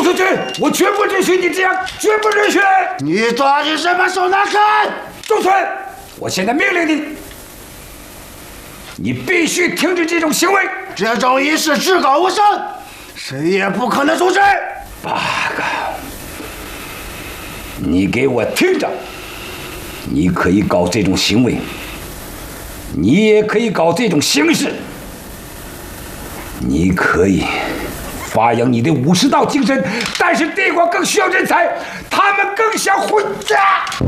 出去！我绝不允许你这样，绝不允许！ 你到底是把手拿开！ 仲村，我现在命令你，你必须停止这种行为。 这种仪式至高无上，谁也不可能阻止。 八个，你给我听着！你可以搞这种行为，你也可以搞这种形式，你可以发扬你的武士道精神，但是帝国更需要人才，他们更想回家。